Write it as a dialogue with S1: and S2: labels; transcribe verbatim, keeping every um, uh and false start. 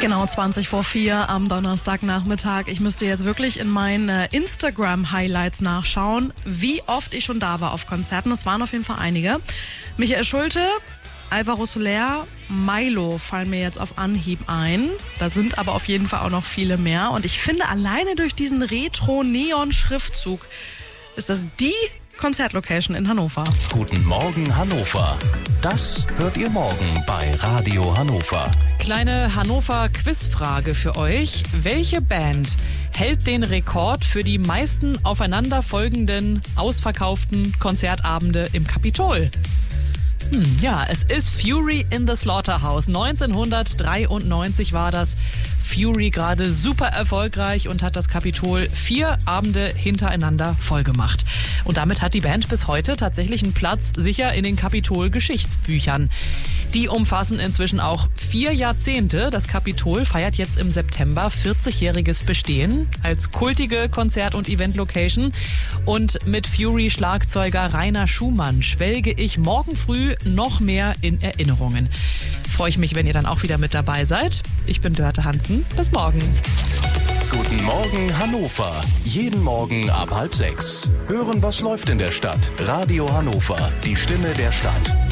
S1: Genau, zwanzig vor vier am Donnerstagnachmittag. Ich müsste jetzt wirklich in meine Instagram-Highlights nachschauen, wie oft ich schon da war auf Konzerten. Es waren auf jeden Fall einige. Michael Schulte, Alvaro Soler, Milo fallen mir jetzt auf Anhieb ein. Da sind aber auf jeden Fall auch noch viele mehr. Und ich finde, alleine durch diesen Retro-Neon-Schriftzug ist das die Konzertlocation in Hannover.
S2: Guten Morgen Hannover. Das hört ihr morgen bei Radio Hannover.
S3: Kleine Hannover-Quizfrage für euch. Welche Band hält den Rekord für die meisten aufeinanderfolgenden, ausverkauften Konzertabende im Kapitol? Hm, ja, es ist Fury in the Slaughterhouse. neunzehnhundertdreiundneunzig war das. Fury gerade super erfolgreich und hat das Kapitol vier Abende hintereinander vollgemacht. Und damit hat die Band bis heute tatsächlich einen Platz sicher in den Kapitol-Geschichtsbüchern. Die umfassen inzwischen auch vier Jahrzehnte. Das Kapitol feiert jetzt im September vierzigjähriges Bestehen als kultige Konzert- und Event-Location. Und mit Fury-Schlagzeuger Rainer Schumann schwelge ich morgen früh noch mehr in Erinnerungen. Freue ich mich, wenn ihr dann auch wieder mit dabei seid. Ich bin Dörte Hansen. Bis morgen.
S2: Guten Morgen Hannover. Jeden Morgen ab halb sechs. Hören, was läuft in der Stadt. Radio Hannover, die Stimme der Stadt.